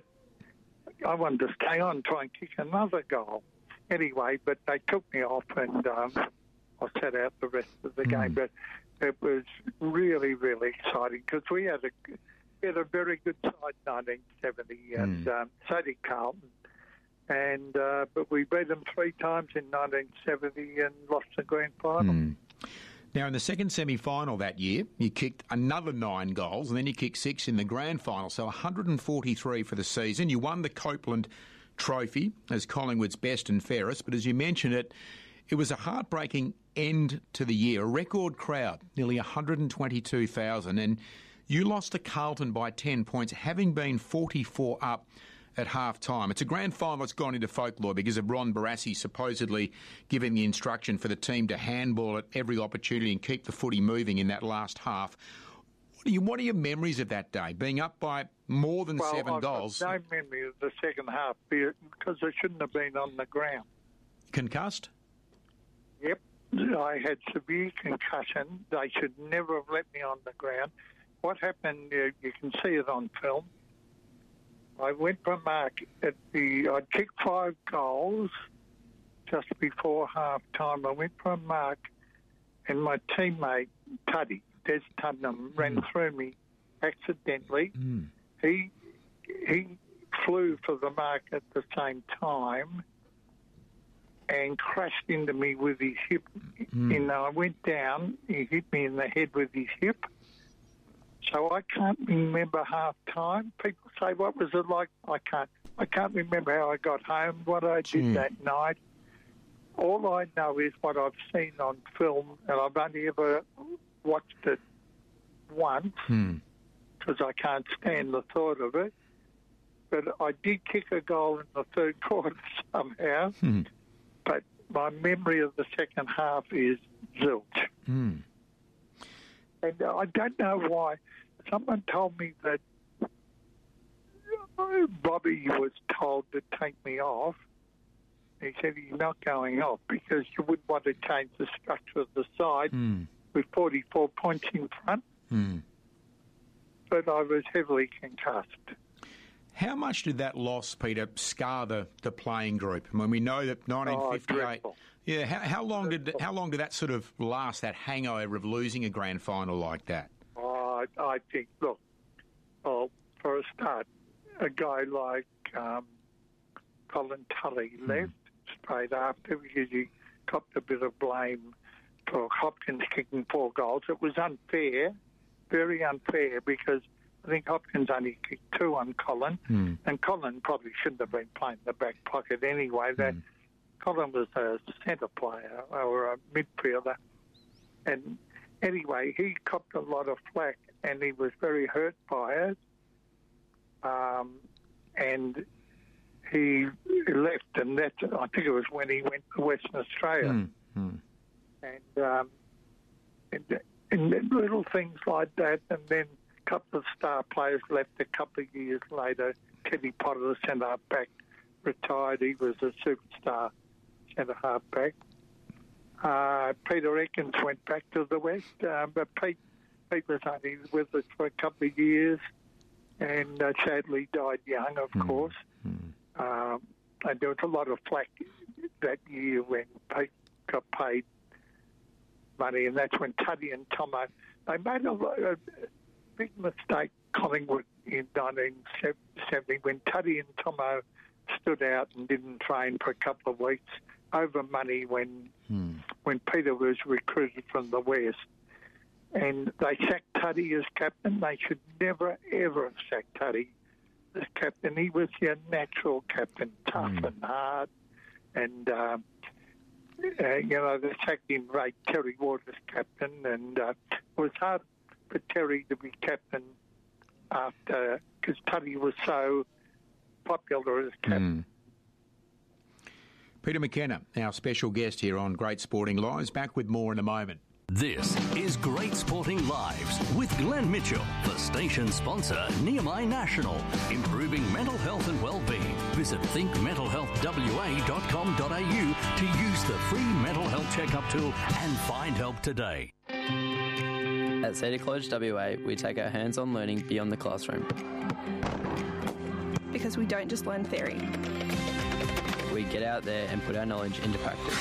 I wanted to stay on, try and kick another goal. Anyway, but they took me off and um, I sat out the rest of the mm. game. But it was really, really exciting because we had a, we had a very good side in nineteen seventy and mm. um, so did Carlton. And, uh, but we beat them three times in nineteen seventy and lost the grand final. Mm. Now, in the second semi-final that year, you kicked another nine goals and then you kicked six in the grand final, so one hundred forty-three for the season. You won the Copeland Trophy as Collingwood's best and fairest, but as you mentioned it, it was a heartbreaking end to the year. A record crowd, nearly one hundred twenty-two thousand, and you lost to Carlton by ten points, having been forty-four up at half-time. It's a grand final that's gone into folklore because of Ron Barassi supposedly giving the instruction for the team to handball at every opportunity and keep the footy moving in that last half. What are, you, what are your memories of that day, being up by more than well, seven I've goals? Got no memory of the second half because I shouldn't have been on the ground. Concussed? Yep. I had severe concussion. They should never have let me on the ground. What happened, you, you can see it on film. I went for mark at the. I kicked five goals just before half time. I went for a mark, and my teammate Tuddy, Des Tuddenham, mm. ran through me accidentally. Mm. He he flew for the mark at the same time and crashed into me with his hip. Mm. And I went down. He hit me in the head with his hip. So I can't remember half time. People say, what was it like? I can't. I can't remember how I got home, what I did mm. that night. All I know is what I've seen on film, and I've only ever watched it once because mm. I can't stand the thought of it. But I did kick a goal in the third quarter somehow. Mm. But my memory of the second half is zilch. Mm. And I don't know why. Someone told me that Bobby was told to take me off. He said he's not going off because you wouldn't want to change the structure of the side mm. with forty-four points in front. Mm. But I was heavily concussed. How much did that loss, Peter, scar the, the playing group? I mean, we know that nineteen fifty-eight... Oh, yeah, how, how long did how long did that sort of last, that hangover of losing a grand final like that? Oh, I, I think, look, well, for a start, a guy like um, Colin Tully mm. left straight after because he copped a bit of blame for Hopkins kicking four goals. It was unfair, very unfair, because I think Hopkins only kicked two on Colin, mm. and Colin probably shouldn't have been playing the back pocket anyway. That mm. Colin was a centre player or a midfielder. And anyway, he copped a lot of flack, and he was very hurt by it. Um, and he left, and that I think it was when he went to Western Australia. Mm. Mm. And, um, and, and little things like that, and then a couple of star players left a couple of years later. Teddy Potter, the centre back, retired. He was a superstar centre half back. Uh, Peter Ekins went back to the West, uh, but Pete, Pete was only with us for a couple of years, and uh, sadly died young, of mm. course. Mm. Um, and there was a lot of flack that year when Pete got paid money, and that's when Tuddy and Tomo, they made a, a big mistake, Collingwood, in nineteen seventy, when Tuddy and Tomo stood out and didn't train for a couple of weeks over money when hmm. when Peter was recruited from the West. And they sacked Tuddy as captain. They should never, ever have sacked Tuddy as captain. He was your natural captain, tough hmm. and hard. And, uh, uh, you know, they sacked him right, Terry Ward as captain. And uh, it was hard for Terry to be captain after, because Tuddy was so popular as captain. Mm. Peter McKenna, our special guest here on Great Sporting Lives. Back with more in a moment. This is Great Sporting Lives with Glenn Mitchell for station sponsor Nehemiah National. Improving mental health and well-being. Visit think mental health w a dot com dot a u to use the free mental health checkup tool and find help today. At Cedar College W A, we take our hands-on learning beyond the classroom. Because we don't just learn theory. We get out there and put our knowledge into practice.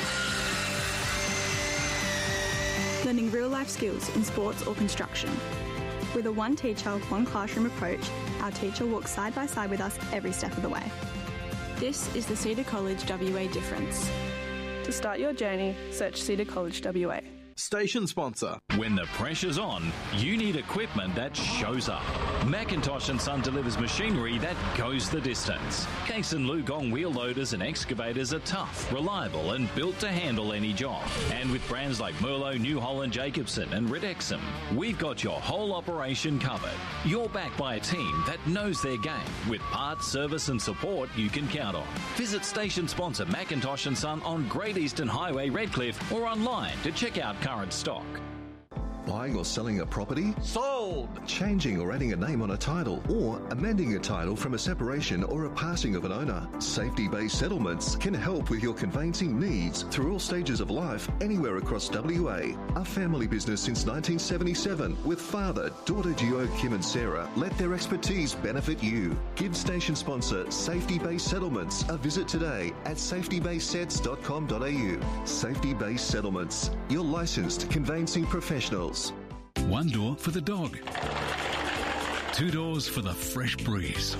Learning real-life skills in sports or construction. With a one teacher, one classroom approach, our teacher walks side by side with us every step of the way. This is the Cedar College W A difference. To start your journey, search Cedar College W A. Station sponsor. When the pressure's on, you need equipment that shows up. Macintosh and Son delivers machinery that goes the distance. Case and Lugong wheel loaders and excavators are tough, reliable and built to handle any job. And with brands like Merlo, New Holland, Jacobson and Ridexum, we've got your whole operation covered. You're backed by a team that knows their game with parts, service and support you can count on. Visit station sponsor Macintosh and Son on Great Eastern Highway, Redcliffe, or online to check out current stock. Buying or selling a property? Sold! Changing or adding a name on a title, or amending a title from a separation or a passing of an owner. Safety-based settlements can help with your conveyancing needs through all stages of life, anywhere across W A. A family business since nineteen seventy-seven, with father, daughter Gio, Kim and Sarah, let their expertise benefit you. Give station sponsor Safety-Based Settlements a visit today at safety based sets dot com dot a u. Safety-Based Settlements, your licensed conveyancing professionals. One door for the dog. Two doors for the fresh breeze.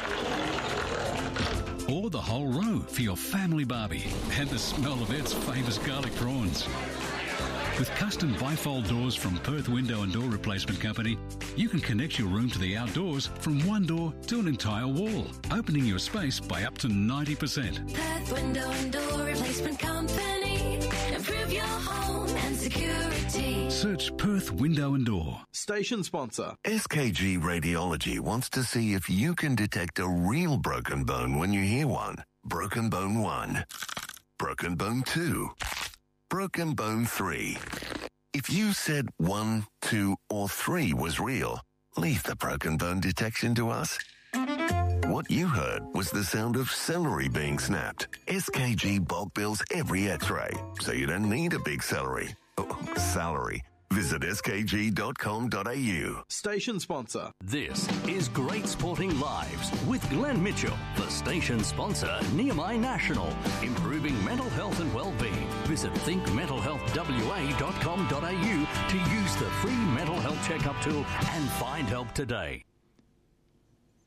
Or the whole row for your family barbie and the smell of Ed's famous garlic prawns. With custom bifold doors from Perth Window and Door Replacement Company, you can connect your room to the outdoors from one door to an entire wall, opening your space by up to ninety percent. Perth Window and Door Replacement Company. Improve your home and security. Search Perth Window and Door. Station sponsor. S K G Radiology wants to see if you can detect a real broken bone when you hear one. Broken bone one. Broken bone two. Broken bone three. If you said one, two, or three was real, leave the broken bone detection to us. What you heard was the sound of celery being snapped. S K G bulk bills every x-ray, so you don't need a big celery. Oh, salary. Visit s k g dot com dot a u. Station sponsor. This is Great Sporting Lives with Glenn Mitchell for station sponsor Nehemiah National. Improving mental health and well-being. Visit think mental health w a dot com dot a u to use the free mental health checkup tool and find help today.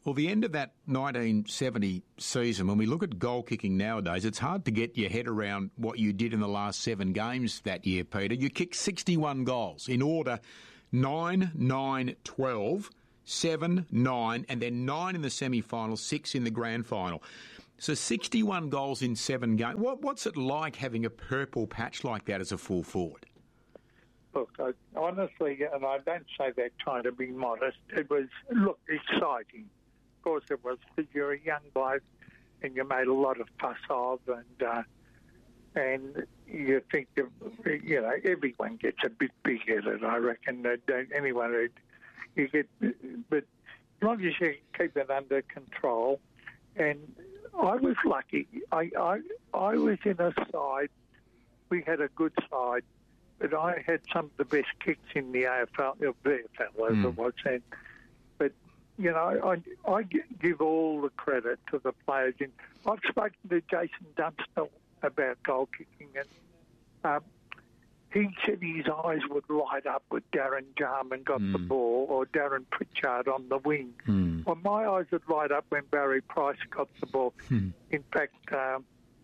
Well, the end of that nineteen seventy season, when we look at goal kicking nowadays, it's hard to get your head around what you did in the last seven games that year, Peter. You kicked sixty-one goals in order nine, nine, twelve, seven, nine, and then nine in the semi-final, six in the grand final. So sixty-one goals in seven games. What, what's it like having a purple patch like that as a full forward? Look, I, honestly, and I don't say that trying to be modest, it was, look, exciting. Of course it was, because you're a young bloke and you made a lot of fuss of, and uh, and you think, of, you know, everyone gets a bit big-headed, I reckon. That don't, anyone who, you get, but as long as you keep it under control. And I was lucky. I, I, I was in a side, we had a good side, but I had some of the best kicks in the A F L, or V F L as mm. it was then. But, you know, I, I give all the credit to the players. And I've spoken to Jason Dunstall about goal kicking, and um, he said his eyes would light up when Darren Jarman got mm. the ball, or Darren Pritchard on the wing. Mm. Well, my eyes would light up when Barry Price got the ball. Mm. In fact, um,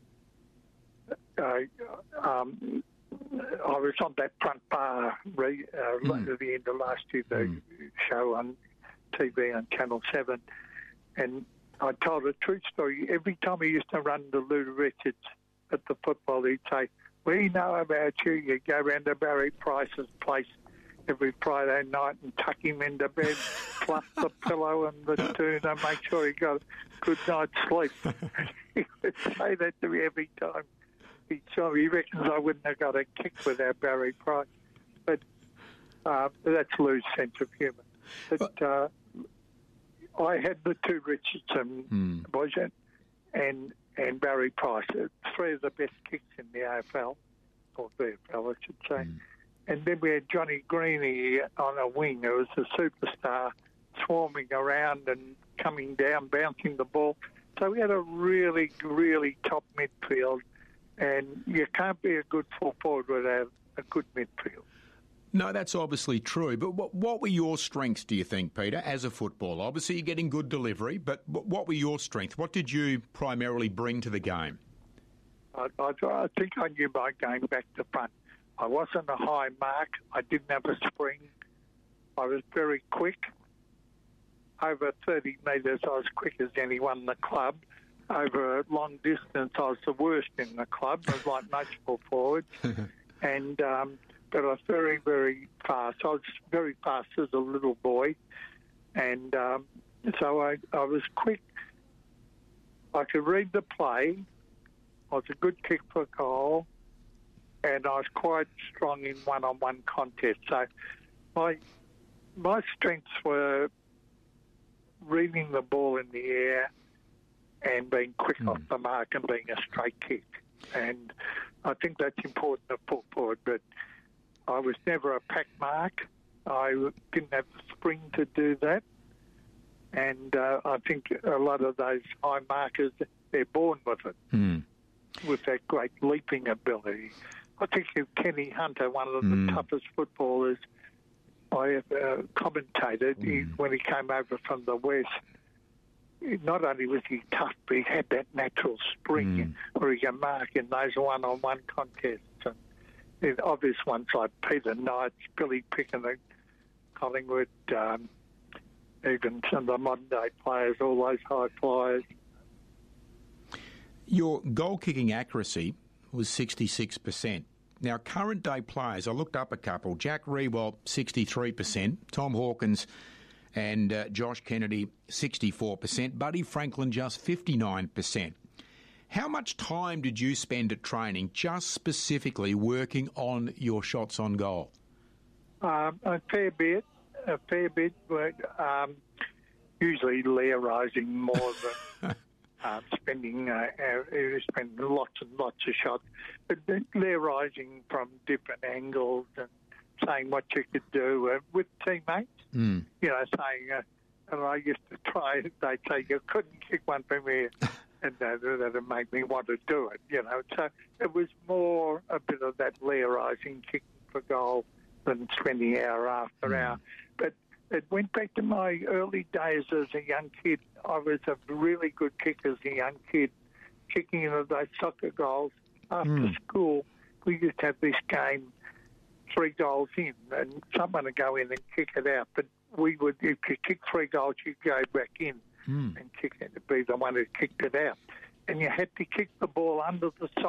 uh, um, I was on that front bar re, uh, mm. at the end of last year, the mm. show on T V on Channel seven, and I told a true story. Every time he used to run to Lou Richards at the football, he'd say, "We know about you. You go round to Barry Price's place every Friday night and tuck him into bed, fluff the pillow and the tuna, make sure he got a good night's sleep." He would say that to me every time. He, so he reckons I wouldn't have got a kick without Barry Price. But uh, that's Lou's sense of humour. But uh, I had the two Richardson, mm. boys, and, and Barry Price, three of the best kicks in the A F L, or V F L, I should say. Mm. And then we had Johnny Greeny on a wing, who was a superstar, swarming around and coming down, bouncing the ball. So we had a really, really top midfield. And you can't be a good full forward without a good midfield. No, that's obviously true. But what, what were your strengths, do you think, Peter, as a footballer? Obviously, you're getting good delivery, but what were your strengths? What did you primarily bring to the game? I, I, I think I knew my game back to front. I wasn't a high mark. I didn't have a spring. I was very quick. Over thirty metres, I was quick as anyone in the club. Over a long distance, I was the worst in the club. I was like most full forwards. and um, but I was very, very fast. I was very fast as a little boy. And um, so I, I was quick. I could read the play. I was a good kick for goal. And I was quite strong in one-on-one contests. So my my strengths were reading the ball in the air and being quick mm. off the mark and being a straight kick. And I think that's important at full forward. But I was never a pack mark. I didn't have the spring to do that. And uh, I think a lot of those high markers, they're born with it, mm. with that great leaping ability. I think of Kenny Hunter, one of the mm. toughest footballers I have uh, commentated mm. he, when he came over from the West. Not only was he tough, but he had that natural spring mm. where he can mark in those one-on-one contests. And in obvious ones like Peter Knights, Billy Picken at Collingwood, um, even some of the modern-day players, all those high flyers. Your goal-kicking accuracy was sixty-six percent. Now, current-day players, I looked up a couple. Jack Riewoldt, sixty-three percent. Tom Hawkins and uh, Josh Kennedy, sixty-four percent. Buddy Franklin, just fifty-nine percent. How much time did you spend at training just specifically working on your shots on goal? Um, a fair bit, a fair bit, but um, usually Lairising more than uh, spending, uh, uh, spending lots and lots of shots. But Lairising from different angles and saying what you could do uh, with teammates. Mm. You know, saying, uh, and I used to try, they'd say, you couldn't kick one from here, and uh, that would make me want to do it, you know. So it was more a bit of that Lairising, kicking for goal, than spending hour after mm. hour. But it went back to my early days as a young kid. I was a really good kicker as a young kid, kicking into those soccer goals after Mm. school. We used to have this game, three goals in, and someone would go in and kick it out. But we would, if you kick three goals, you'd go back in Mm. and kick it to be the one who kicked it out. And you had to kick the ball under the